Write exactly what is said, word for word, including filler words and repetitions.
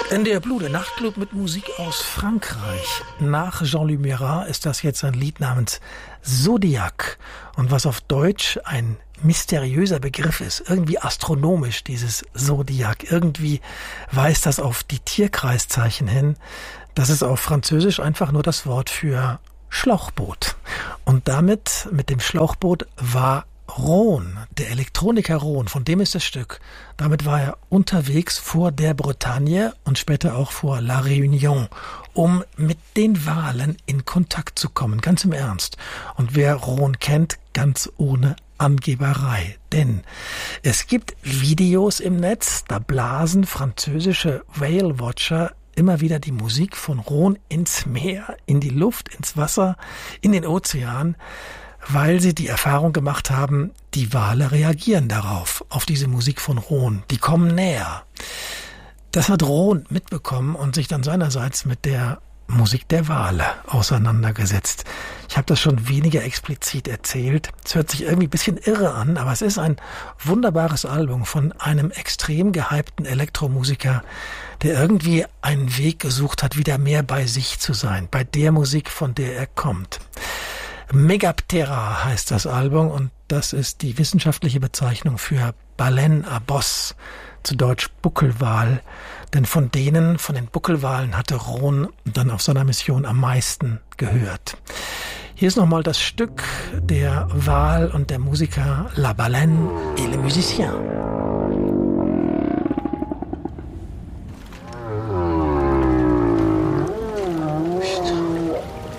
N D R Blue, der Nachtclub mit Musik aus Frankreich. Nach Jean-Luc Murat ist das jetzt ein Lied namens Zodiac. Und was auf Deutsch ein mysteriöser Begriff ist, irgendwie astronomisch, dieses Zodiac. Irgendwie weist das auf die Tierkreiszeichen hin. Das ist auf Französisch einfach nur das Wort für Schlauchboot. Und damit, mit dem Schlauchboot, war Rhône, der Elektroniker Rhône, von dem ist das Stück. Damit war er unterwegs vor der Bretagne und später auch vor La Réunion, um mit den Walen in Kontakt zu kommen, ganz im Ernst. Und wer Rhône kennt, ganz ohne Angeberei. Denn es gibt Videos im Netz, da blasen französische Whale-Watcher immer wieder die Musik von Rhône ins Meer, in die Luft, ins Wasser, in den Ozean, weil sie die Erfahrung gemacht haben, die Wale reagieren darauf, auf diese Musik von Rhône. Die kommen näher. Das hat Rhône mitbekommen und sich dann seinerseits mit der Musik der Wale auseinandergesetzt. Ich habe das schon weniger explizit erzählt. Es hört sich irgendwie ein bisschen irre an, aber es ist ein wunderbares Album von einem extrem gehypten Elektromusiker, der irgendwie einen Weg gesucht hat, wieder mehr bei sich zu sein, bei der Musik, von der er kommt. Megaptera heißt das Album und das ist die wissenschaftliche Bezeichnung für Baleine à bosse, zu Deutsch Buckelwal. Denn von denen, von den Buckelwalen hatte Rhône dann auf seiner Mission am meisten gehört. Hier ist nochmal das Stück der Wal und der Musiker La Baleine et le Musicien.